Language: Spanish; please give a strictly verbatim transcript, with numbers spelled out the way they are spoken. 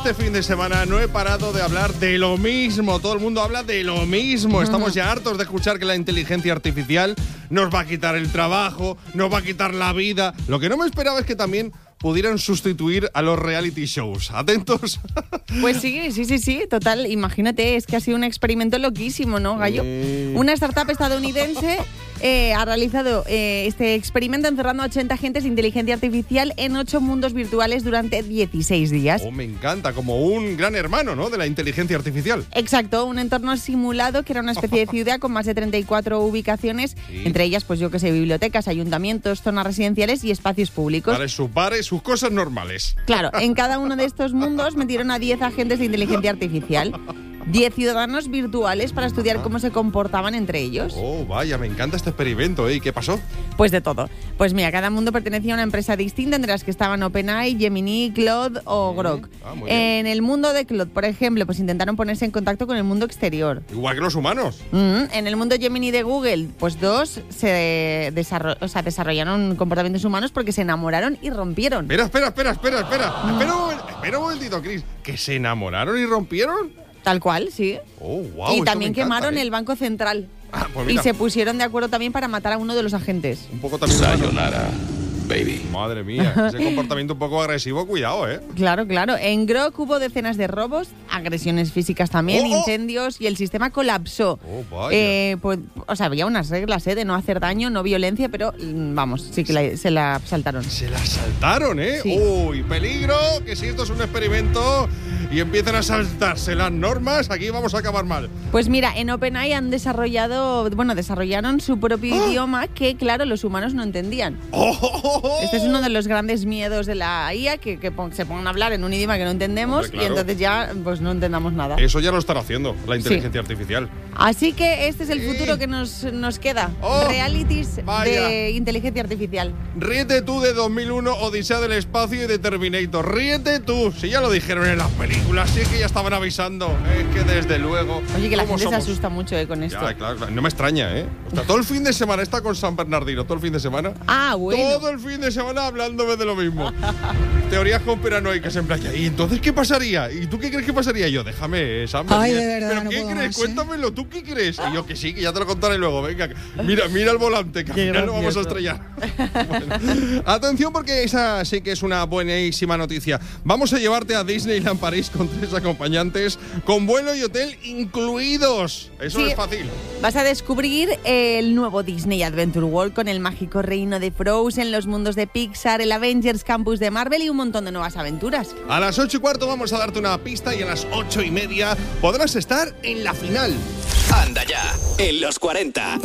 este fin de semana no he parado de hablar de lo mismo. Todo el mundo habla de lo mismo. Estamos ya hartos de escuchar que la inteligencia artificial nos va a quitar el trabajo, nos va a quitar la vida. Lo que no me esperaba es que también pudieran sustituir a los reality shows. ¿Atentos? Pues sí, sí, sí, sí, total. Imagínate, es que ha sido un experimento loquísimo, ¿no, Gallo? Eh. Una startup estadounidense eh, ha realizado eh, este experimento encerrando a ochenta agentes de inteligencia artificial en ocho mundos virtuales durante dieciséis días. Oh, me encanta, como un gran hermano, ¿no?, de la inteligencia artificial. Exacto, un entorno simulado que era una especie de ciudad con más de treinta y cuatro ubicaciones, Sí. entre ellas, pues yo que sé, bibliotecas, ayuntamientos, zonas residenciales y espacios públicos. Vale, sus bares, sus cosas normales. Claro, en cada uno de estos mundos metieron a diez agentes de inteligencia artificial, diez ciudadanos virtuales para estudiar cómo se comportaban entre ellos. Oh, vaya, me encanta este experimento, ¿eh? ¿Y qué pasó? Pues de todo. Pues mira, cada mundo pertenecía a una empresa distinta, entre las que estaban OpenAI, Gemini, Claude o Grok. Ah, muy bien. En el mundo de Claude, por ejemplo, pues intentaron ponerse en contacto con el mundo exterior. Igual que los humanos. Mm, En el mundo Gemini de Google, pues dos se desarro- o sea, desarrollaron comportamientos humanos porque se enamoraron y rompieron. Espera, espera, espera, espera, espera. Espera un, momen- espera un momentito, Chris. ¿Que se enamoraron y rompieron? Tal cual, sí. Oh, wow. y esto también me encanta, quemaron ¿eh? el Banco Central. Ah, pues Y mira, se pusieron de acuerdo también para matar a uno de los agentes. un poco también... humano. Sayonara, baby. Madre mía, ese comportamiento un poco agresivo, cuidado, ¿eh? Claro, claro. En Grok hubo decenas de robos, agresiones físicas también, Oh, oh. incendios y el sistema colapsó. Oh, vaya. Eh, pues, o sea, había unas reglas, ¿eh? De no hacer daño, no violencia, pero mm, vamos, sí que la- se la saltaron. Se la saltaron, ¿eh? Sí. Uy, peligro, que si esto es un experimento y empiezan a saltarse las normas, aquí vamos a acabar mal. Pues mira, en OpenAI han desarrollado, bueno, desarrollaron su propio ¡Ah! idioma que, claro, los humanos no entendían. ¡Oh, oh, oh, oh! Este es uno de los grandes miedos de la I A, que, que pon- se pongan a hablar en un idioma que no entendemos. Hombre, claro. Y entonces ya pues no entendamos nada. Eso ya lo estará haciendo la inteligencia artificial. Así que este es el Sí. futuro que nos, nos queda. Oh, Realities vaya. de inteligencia artificial. Ríete tú de dos mil uno, Odisea del Espacio y de Terminator. Ríete tú. Si ya lo dijeron en las películas, sí que ya estaban avisando. Es que desde luego... Oye, que la ¿cómo gente somos? se asusta mucho eh, con esto. Ya, claro, claro. No me extraña, ¿eh? O sea, todo el fin de semana está con San Bernardino, todo el fin de semana. Ah, bueno. Todo el fin de semana hablándome de lo mismo. Teorías conspiranoicas en playa. ¿Y entonces qué pasaría? ¿Y tú qué crees que pasaría? Y yo, déjame, Sam. Ay, ¿Pero de verdad, no qué puedo crees? más, ¿eh? Cuéntamelo, ¿tú qué crees? Y yo, que sí, que ya te lo contaré luego. Venga, mira, mira el volante, que al Qué final lo vamos a gracioso. estrellar. Bueno, atención, porque esa sí que es una buenísima noticia. Vamos a llevarte a Disneyland París con tres acompañantes, con vuelo y hotel incluidos. Eso Sí. es fácil. Vas a descubrir el nuevo Disney Adventure World con el mágico reino de Frozen, los mundos de Pixar, el Avengers Campus de Marvel y un montón de nuevas aventuras. A las ocho y cuarto vamos a darte una pista y a las ocho y media podrás estar en la final. Anda ya, en los cuarenta.